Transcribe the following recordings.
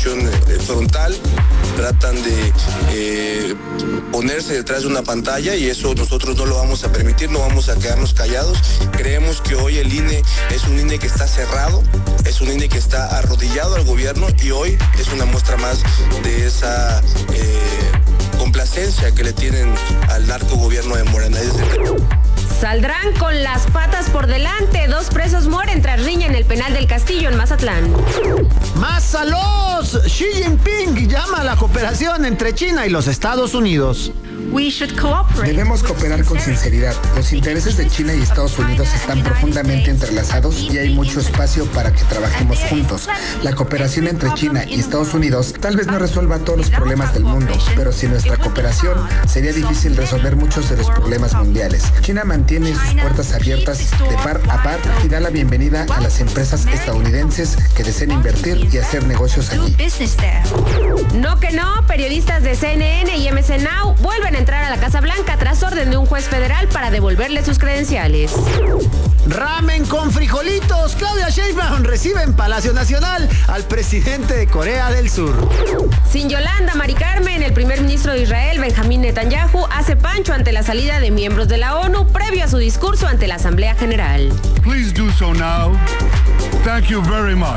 oposición frontal, tratan de ponerse detrás de una pantalla, y eso nosotros no lo vamos a permitir, no vamos a quedarnos callados. Creemos que hoy el INE es un INE que está cerrado, es un INE que está arrodillado al gobierno, y hoy es una muestra más de esa complacencia que le tienen al narcogobierno de Morena. Saldrán con las patas por delante. 2 presos mueren tras riña en el penal del Castillo en Mazatlán. ¡Más a los! Xi Jinping llama a la cooperación entre China y los Estados Unidos. Debemos cooperar con sinceridad. Los intereses de China y Estados Unidos están profundamente entrelazados y hay mucho espacio para que trabajemos juntos. La cooperación entre China y Estados Unidos tal vez no resuelva todos los problemas del mundo, pero sin nuestra cooperación sería difícil resolver muchos de los problemas mundiales. China mantiene sus puertas abiertas de par a par y da la bienvenida a las empresas estadounidenses que deseen invertir y hacer negocios allí. No que no, periodistas de CNN y MC Now vuelven a entrar a la Casa Blanca tras orden de un juez federal para devolverle sus credenciales. Ramen con frijolitos. Claudia Sheinbaum recibe en Palacio Nacional al presidente de Corea del Sur. Sin Yolanda, Mari Carmen, el primer ministro de Israel, Benjamín Netanyahu, hace pancho ante la salida de miembros de la ONU previo a su discurso ante la Asamblea General. Please do so now. Thank you very much.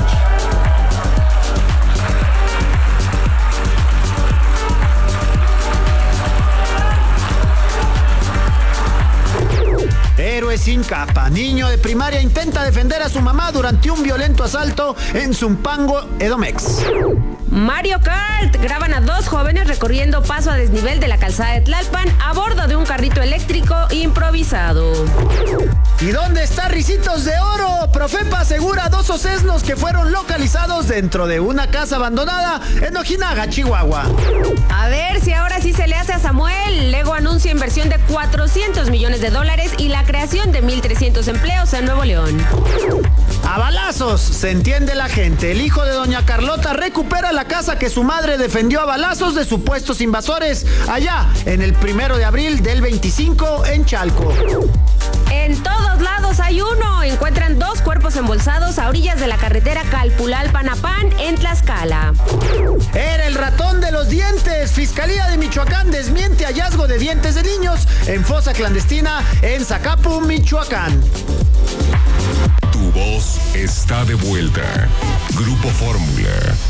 Héroe sin capa. Niño de primaria intenta defender a su mamá durante un violento asalto en Zumpango, Edomex. Mario Kart. Graban a 2 jóvenes recorriendo paso a desnivel de la calzada de Tlalpan a bordo de un carrito eléctrico improvisado. ¿Y dónde está Ricitos de Oro? Profepa asegura 2 ocesnos que fueron localizados dentro de una casa abandonada en Ojinaga, Chihuahua. A ver si ahora sí se le hace a Samuel. Lego anuncia inversión de $400 millones y la creación de 1,300 empleos en Nuevo León. A balazos, se entiende la gente. El hijo de doña Carlota recupera la casa que su madre defendió a balazos de supuestos invasores allá en el 1 de abril del 25 en Chalco. En todos lados hay uno. Encuentran 2 cuerpos embolsados a orillas de la carretera Calpulalpan-Apán en Tlaxcala. Era el ratón de los dientes. Fiscalía de Michoacán desmiente hallazgo de dientes de niños en fosa clandestina en Zacapu, Michoacán. Tu voz está de vuelta. Grupo Fórmula.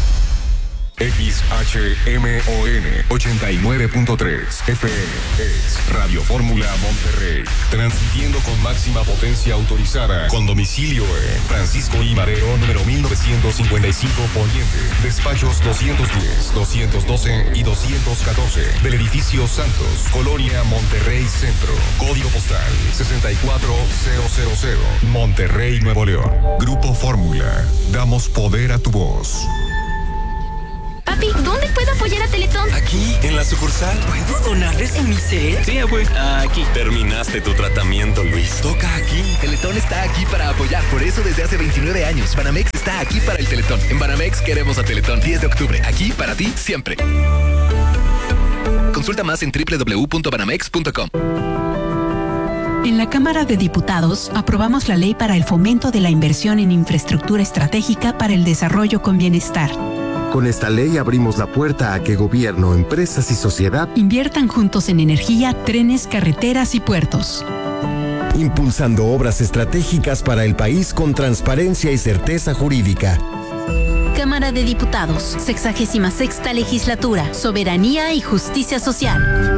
XHMON 89.3 FM es Radio Fórmula Monterrey, transmitiendo con máxima potencia autorizada, con domicilio en Francisco I. Madero, número 1955 Poniente, despachos 210, 212 y 214 del edificio Santos, Colonia Monterrey Centro, código postal 64000, Monterrey, Nuevo León. Grupo Fórmula, damos poder a tu voz. Papi, ¿dónde puedo apoyar a Teletón? Aquí, en la sucursal. ¿Puedo donarles en mi ser? Sí, abue. Aquí. Terminaste tu tratamiento, Luis. Toca aquí. Teletón está aquí para apoyar. Por eso desde hace 29 años, Banamex está aquí para el Teletón. En Banamex queremos a Teletón. 10 de octubre. Aquí para ti, siempre. Consulta más en www.banamex.com. En la Cámara de Diputados aprobamos la ley para el fomento de la inversión en infraestructura estratégica para el desarrollo con bienestar. Con esta ley abrimos la puerta a que gobierno, empresas y sociedad inviertan juntos en energía, trenes, carreteras y puertos. Impulsando obras estratégicas para el país con transparencia y certeza jurídica. Cámara de Diputados, 66ª Legislatura, Soberanía y Justicia Social.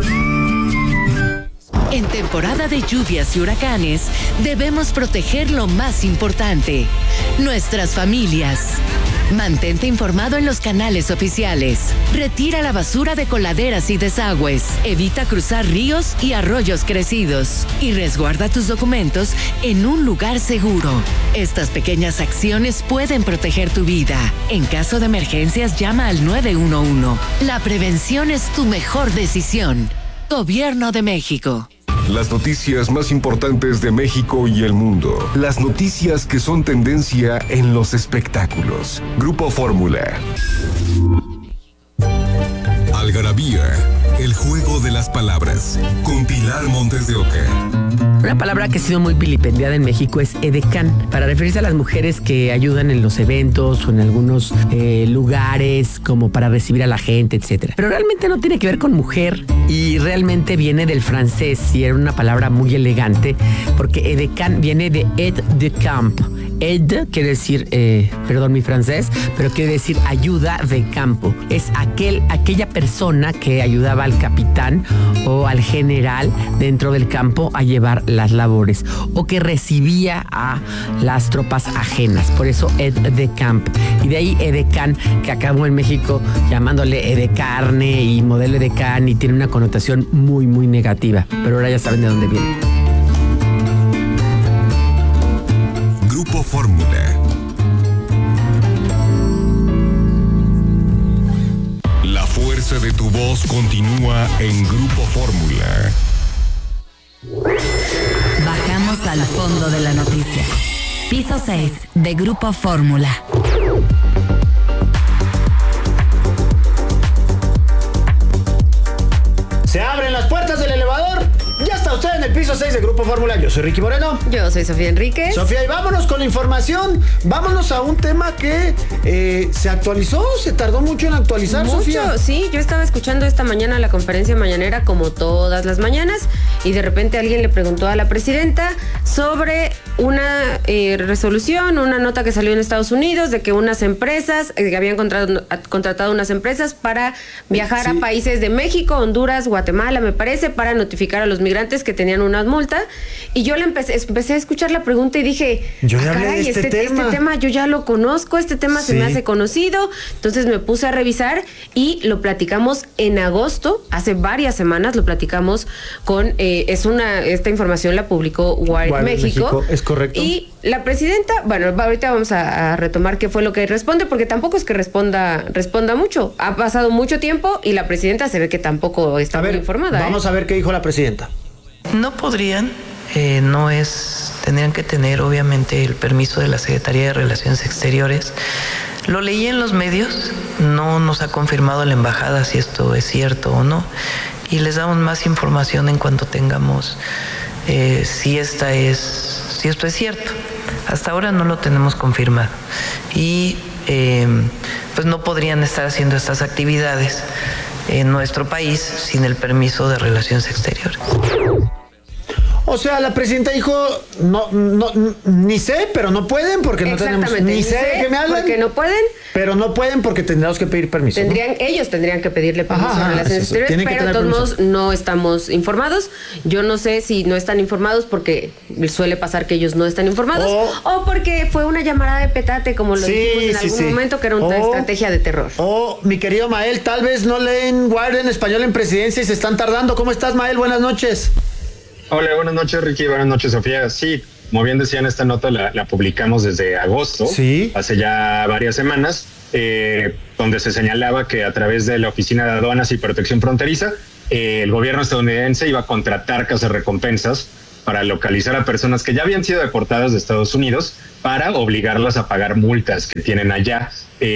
En temporada de lluvias y huracanes, debemos proteger lo más importante, nuestras familias. Mantente informado en los canales oficiales. Retira la basura de coladeras y desagües. Evita cruzar ríos y arroyos crecidos. Y resguarda tus documentos en un lugar seguro. Estas pequeñas acciones pueden proteger tu vida. En caso de emergencias, llama al 911. La prevención es tu mejor decisión. Gobierno de México. Las noticias más importantes de México y el mundo. Las noticias que son tendencia en los espectáculos. Grupo Fórmula. Algarabía. Vía, el juego de las palabras, con Pilar Montes de Oca. Una palabra que ha sido muy vilipendiada en México es edecán, para referirse a las mujeres que ayudan en los eventos o en algunos lugares, como para recibir a la gente, etc. Pero realmente no tiene que ver con mujer y realmente viene del francés y era una palabra muy elegante, porque edecán viene de aide de camp. Aide quiere decir, perdón mi francés, pero quiere decir ayuda de campo. Es aquella persona que ayudaba al capitán o al general dentro del campo a llevar las labores, o que recibía a las tropas ajenas. Por eso aide de camp. Y de ahí edecán, que acabó en México llamándole edecarne y modelo edecán, y tiene una connotación muy, muy negativa. Pero ahora ya saben de dónde viene. Grupo Fórmula. La fuerza de tu voz continúa en Grupo Fórmula. Bajamos al fondo de la noticia. Piso 6 de Grupo Fórmula. Se abren las puertas del elevador. Ya está usted en el piso 6 de Grupo Fórmula. Yo soy Ricky Moreno. Yo soy Sofía Enríquez. Sofía, y vámonos con la información. Vámonos a un tema que se actualizó, se tardó mucho en actualizar, mucho, Sofía. Sí, yo estaba escuchando esta mañana la conferencia mañanera como todas las mañanas y de repente alguien le preguntó a la presidenta sobre una resolución, una nota que salió en Estados Unidos de que unas empresas, que habían contratado unas empresas para viajar a países de México, Honduras, Guatemala, me parece, para notificar a los migrantes que tenían una multa. Y yo empecé a escuchar la pregunta y dije, yo ya hablé de este tema yo ya lo conozco, este tema se me hace conocido. Entonces me puse a revisar y lo platicamos en agosto, hace varias semanas lo platicamos con, esta información la publicó Wired México. Es correcto. Y la presidenta, bueno, ahorita vamos a retomar qué fue lo que responde, porque tampoco es que responda mucho. Ha pasado mucho tiempo y la presidenta se ve que tampoco está muy informada. Vamos a ver qué dijo la presidenta. No podrían, tendrían que tener obviamente el permiso de la Secretaría de Relaciones Exteriores. Lo leí en los medios, no nos ha confirmado la embajada si esto es cierto o no, y les damos más información en cuanto tengamos si esto es cierto. Hasta ahora no lo tenemos confirmado y pues no podrían estar haciendo estas actividades en nuestro país sin el permiso de Relaciones Exteriores. O sea, la presidenta dijo, no, ni sé, pero no pueden porque no tenemos, ni sé de qué me hablan. Porque no pueden. Pero no pueden porque tendríamos que pedir permiso. Ellos tendrían que pedirle permiso a Relaciones Exteriores, pero de todos modos no estamos informados. Yo no sé si no están informados porque suele pasar que ellos no están informados o porque fue una llamada de petate, como lo dijimos en algún momento, que era una estrategia de terror. Mi querido Mael, tal vez no leen Wired en español en Presidencia y se están tardando. ¿Cómo estás, Mael? Buenas noches. Hola, buenas noches, Ricky. Buenas noches, Sofía. Sí, como bien decían, esta nota la publicamos desde agosto, hace ya varias semanas, donde se señalaba que a través de la Oficina de Aduanas y Protección Fronteriza, el gobierno estadounidense iba a contratar cazarrecompensas para localizar a personas que ya habían sido deportadas de Estados Unidos para obligarlas a pagar multas que tienen allá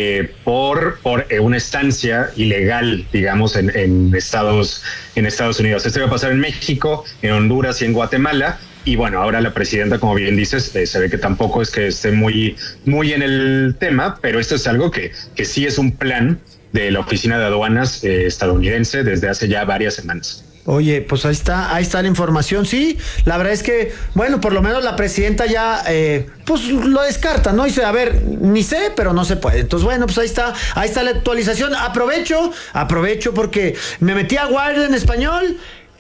por una estancia ilegal, digamos, en Estados Unidos. Esto iba a pasar en México, en Honduras y en Guatemala. Y bueno, ahora la presidenta, como bien dices, se ve que tampoco es que esté muy en el tema, pero esto es algo que sí es un plan de la Oficina de Aduanas estadounidense desde hace ya varias semanas. Oye, pues ahí está la información. Sí, la verdad es que, bueno, por lo menos la presidenta ya, pues lo descarta, ¿no? Dice, a ver, ni sé, pero no se puede. Entonces, bueno, pues ahí está la actualización. Aprovecho porque me metí a Wired en español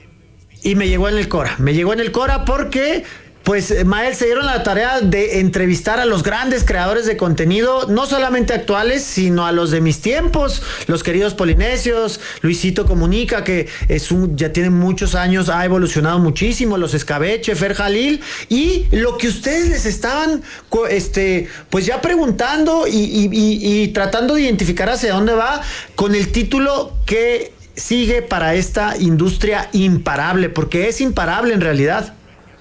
y me llegó en el Cora porque pues Mael se dieron la tarea de entrevistar a los grandes creadores de contenido, no solamente actuales, sino a los de mis tiempos, los queridos polinesios, Luisito Comunica, que ya tiene muchos años, ha evolucionado muchísimo, los Escabeche, Fer Jalil, y lo que ustedes les estaban pues ya preguntando y tratando de identificar hacia dónde va, con el título que sigue para esta industria imparable, porque es imparable en realidad.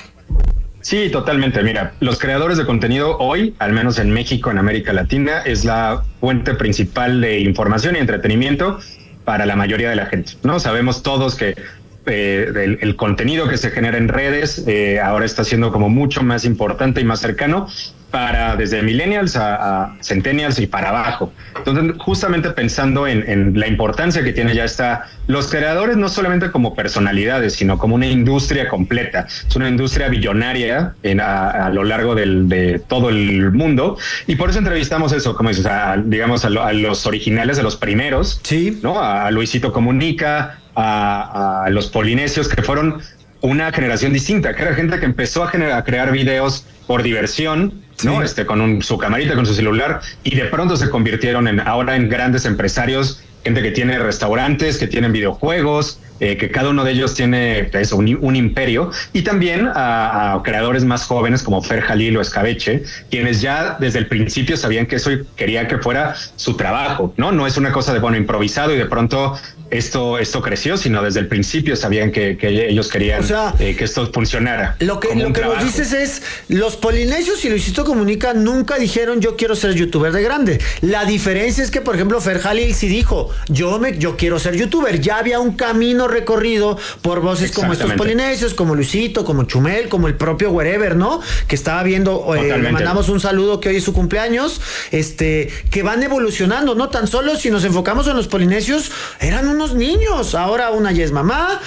Sí, totalmente. Mira, los creadores de contenido hoy, al menos en México, en América Latina, es la fuente principal de información y entretenimiento para la mayoría de la gente, ¿no? Sabemos todos que el contenido que se genera en redes ahora está siendo como mucho más importante y más cercano para desde millennials a centennials y para abajo. Entonces, justamente pensando en la importancia que tiene ya los creadores, no solamente como personalidades, sino como una industria completa. Es una industria billonaria a lo largo de todo el mundo, y por eso entrevistamos eso, como dices, digamos a los originales, a los primeros, sí, ¿no? A Luisito Comunica, a los polinesios, que fueron una generación distinta, que era gente que empezó a crear videos por diversión, ¿no? Con su camarita, con su celular, y de pronto se convirtieron ahora en grandes empresarios, gente que tiene restaurantes, que tienen videojuegos, que cada uno de ellos tiene eso, un imperio, y también a creadores más jóvenes como Fer Jalil o Escabeche, quienes ya desde el principio sabían que eso quería que fuera su trabajo, ¿no? No es una cosa de improvisado y de pronto esto creció, sino desde el principio sabían que ellos querían que esto funcionara. Lo que nos dices es, los polinesios y Luisito Comunica nunca dijeron yo quiero ser youtuber de grande. La diferencia es que, por ejemplo, Fer Jalil sí dijo yo quiero ser youtuber. Ya había un camino recorrido por voces como estos polinesios, como Luisito, como Chumel, como el propio Wherever, ¿no? Que estaba viendo, le mandamos un saludo, que hoy es su cumpleaños, que van evolucionando, ¿no? Tan solo si nos enfocamos en los polinesios, eran unos niños, ahora una ya es mamá,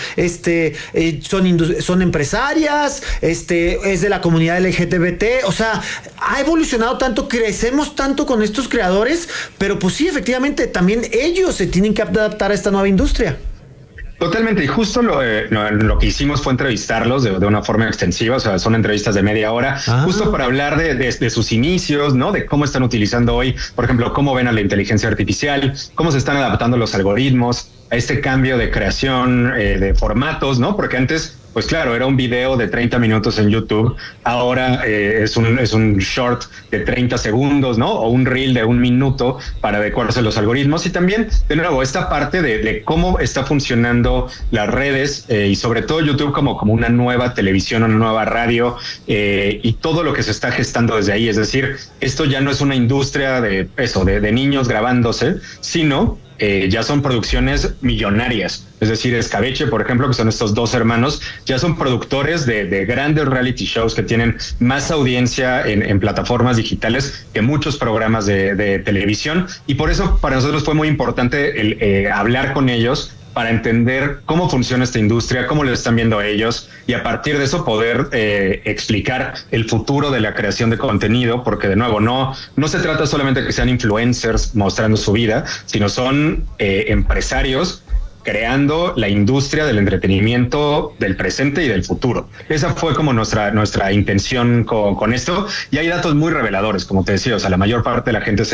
son empresarias, es de la comunidad LGBT, o sea, ha evolucionado tanto, crecemos tanto con estos creadores, pero pues sí, efectivamente, también ellos se tienen que adaptar a esta nueva industria. Totalmente, y justo lo que hicimos fue entrevistarlos de una forma extensiva, o sea, son entrevistas de media hora, justo para hablar de sus inicios, ¿no? De cómo están utilizando hoy, por ejemplo, cómo ven a la inteligencia artificial, cómo se están adaptando los algoritmos, a este cambio de creación de formatos, ¿no? Porque antes, pues claro, era un video de 30 minutos en YouTube, ahora es un short de 30 segundos, ¿no? O un reel de 1 minuto para adecuarse a los algoritmos. Y también, de nuevo, esta parte de cómo está funcionando las redes y sobre todo YouTube como una nueva televisión, una nueva radio y todo lo que se está gestando desde ahí. Es decir, esto ya no es una industria de niños grabándose, sino ya son producciones millonarias. Es decir, Escabeche, por ejemplo, que son estos dos hermanos, ya son productores de grandes reality shows que tienen más audiencia en plataformas digitales que muchos programas de televisión. Y por eso para nosotros fue muy importante hablar con ellos para entender cómo funciona esta industria, cómo lo están viendo ellos, y a partir de eso poder explicar el futuro de la creación de contenido, porque de nuevo no se trata solamente de que sean influencers mostrando su vida, sino son empresarios creando la industria del entretenimiento del presente y del futuro. Esa fue como nuestra intención con esto, y hay datos muy reveladores, como te decía, o sea, la mayor parte de la gente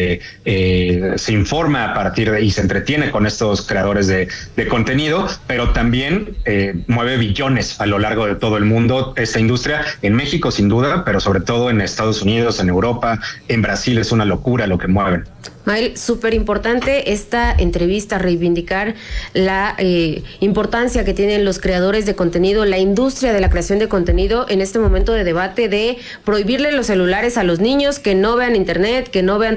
se informa a partir de y se entretiene con estos creadores de contenido, pero también mueve billones a lo largo de todo el mundo esta industria, en México sin duda, pero sobre todo en Estados Unidos, en Europa, en Brasil es una locura lo que mueven. Mael, súper importante esta entrevista, reivindicar la importancia que tienen los creadores de contenido, la industria de la creación de contenido en este momento de debate de prohibirle los celulares a los niños, que no vean internet, que no vean